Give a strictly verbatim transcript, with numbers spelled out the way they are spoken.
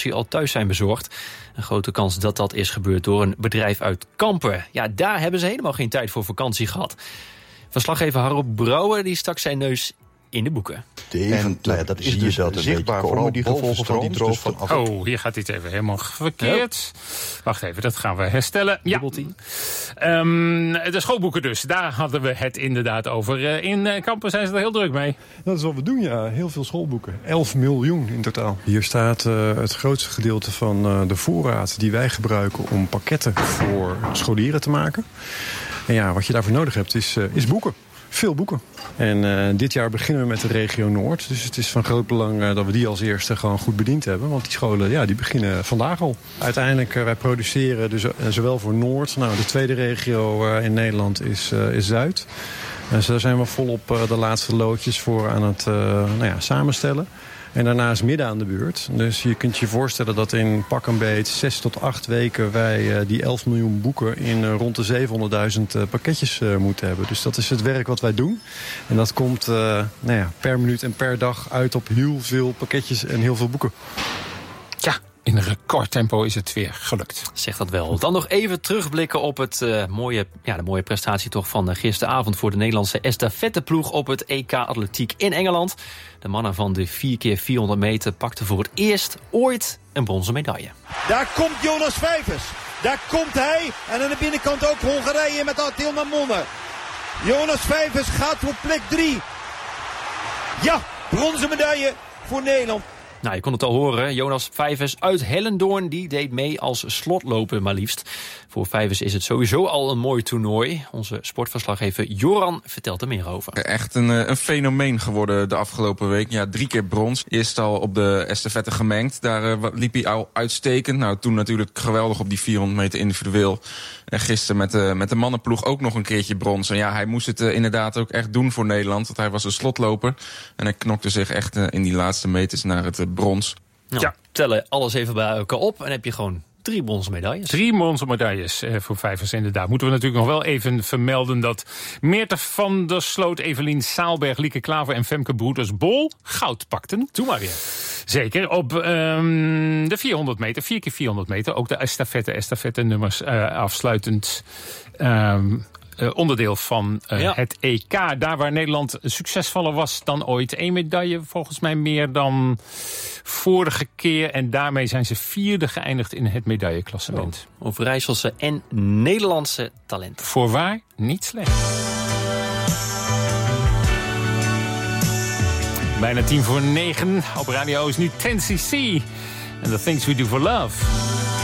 vakantie al thuis zijn bezorgd. Een grote kans dat dat is gebeurd door een bedrijf uit Kampen. Ja, daar hebben ze helemaal geen tijd voor vakantie gehad. Verslaggever Harold Brouwer die stak zijn neus in de boeken. En, nou ja, dat is dus dat zichtbaar, vooral die gevolgen van die droog. Dus van oh, hier gaat dit even helemaal verkeerd. Ja. Wacht even, dat gaan we herstellen. Ja. Um, de schoolboeken dus, daar hadden we het inderdaad over. Uh, in uh, Kampen zijn ze er heel druk mee. Dat is wat we doen, ja. Heel veel schoolboeken. elf miljoen in totaal. Hier staat uh, het grootste gedeelte van uh, de voorraad die wij gebruiken om pakketten voor scholieren te maken. En ja, wat je daarvoor nodig hebt is, uh, is boeken. Veel boeken. En uh, dit jaar beginnen we met de regio Noord. Dus het is van groot belang uh, dat we die als eerste gewoon goed bediend hebben. Want die scholen ja, die beginnen vandaag al. Uiteindelijk, uh, wij produceren dus, uh, zowel voor Noord. Nou, de tweede regio uh, in Nederland is, uh, is Zuid. En dus daar zijn we volop uh, de laatste loodjes voor aan het uh, nou ja, samenstellen. En daarna is midden aan de beurt. Dus je kunt je voorstellen dat in pak een beet zes tot acht weken wij uh, die elf miljoen boeken in uh, rond de zevenhonderdduizend uh, pakketjes uh, moeten hebben. Dus dat is het werk wat wij doen. En dat komt uh, nou ja, per minuut en per dag uit op heel veel pakketjes en heel veel boeken. Ja. In een recordtempo is het weer gelukt. Zeg dat wel. Dan nog even terugblikken op het, uh, mooie, ja, de mooie prestatie toch van uh, gisteravond voor de Nederlandse estafetteploeg op het E K Atletiek in Engeland. De mannen van de vier keer vierhonderd meter pakten voor het eerst ooit een bronzen medaille. Daar komt Jonas Vijvers. Daar komt hij. En aan de binnenkant ook Hongarije met Attila Monner. Jonas Vijvers gaat voor plek drie. Ja, bronzen medaille voor Nederland. Nou, je kon het al horen. Jonas Vijvers uit Hellendoorn die deed mee als slotloper maar liefst. Voor Vijvers is het sowieso al een mooi toernooi. Onze sportverslaggever Joran vertelt er meer over. Echt een, een fenomeen geworden de afgelopen week. Ja, drie keer brons. Eerst al op de estafette gemengd. Daar uh, liep hij al uitstekend. Nou, toen natuurlijk geweldig op die vierhonderd meter individueel. En gisteren met de, met de mannenploeg ook nog een keertje brons. En ja, hij moest het uh, inderdaad ook echt doen voor Nederland. Want hij was een slotloper. En hij knokte zich echt uh, in die laatste meters naar het uh, brons. Nou, ja. Tellen alles even bij elkaar op en heb je gewoon drie bronzen medailles. Drie bronzen medailles eh, voor Vijvers inderdaad. Moeten we natuurlijk nog wel even vermelden dat Meerte van der Sloot, Evelien Saalberg, Lieke Klaver en Femke Broeders-Bol goud pakten. Doe maar weer. Zeker, op um, de vierhonderd meter, vier keer vierhonderd meter. Ook de estafette, estafette nummers uh, afsluitend um, uh, onderdeel van uh, ja. het E K. Daar waar Nederland succesvoller was dan ooit. Eén medaille, volgens mij meer dan vorige keer. En daarmee zijn ze vierde geëindigd in het medailleklassement. Oh, Overijsselse en Nederlandse talenten. Voorwaar, niet slecht. Bijna tien voor negen. Op Radio is nu ten C C. And the Things We Do For Love.